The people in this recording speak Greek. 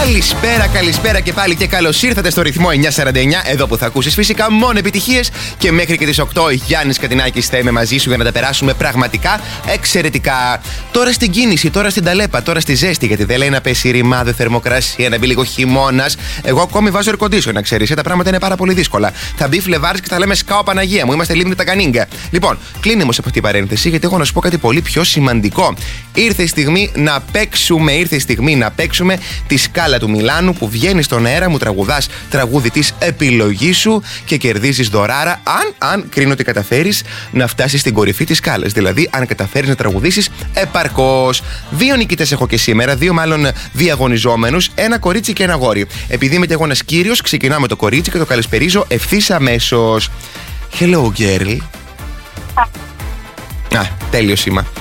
Καλησπέρα και πάλι και καλώς ήρθατε στο ρυθμό 949. Εδώ που θα ακούσεις φυσικά μόνο επιτυχίες. Και μέχρι και τις 8 Γιάννης Κατινάκης θα είμαι μαζί σου για να τα περάσουμε πραγματικά εξαιρετικά. Τώρα στην κίνηση, τώρα στην ταλέπα, τώρα στη ζέστη. Γιατί δεν λέει να πέσει ρημάδε θερμοκρασία, να μπει λίγο χειμώνας. Εγώ ακόμη βάζω air condition, να ξέρεις. Τα πράγματα είναι πάρα πολύ δύσκολα. Θα μπει Φλεβάρης και θα λέμε σκάω Παναγία μου. Είμαστε λίμνη τα κανίγκα. Λοιπόν, κλείνει όμως από αυτή η παρένθεση γιατί έχω να σου πω κάτι πολύ πιο σημαντικό. Ήρθε η στιγμή να παίξουμε τη σκάλα του Μιλάνου που βγαίνει στον αέρα, μου τραγουδάς τραγούδι της επιλογής σου και κερδίζεις δωράρα αν κρίνω ότι καταφέρεις να φτάσεις στην κορυφή της σκάλας. Δηλαδή, αν καταφέρεις να τραγουδήσεις επαρκώς. 2 νικητές έχω και σήμερα, 2 μάλλον διαγωνιζόμενους, ένα κορίτσι και ένα αγόρι. Επειδή είμαι και εγώ ένας κύριος, ξεκινάω με το κορίτσι και το καλησπερίζω ευθύς αμέσως. Hello, girl. Τέλειο σήμα.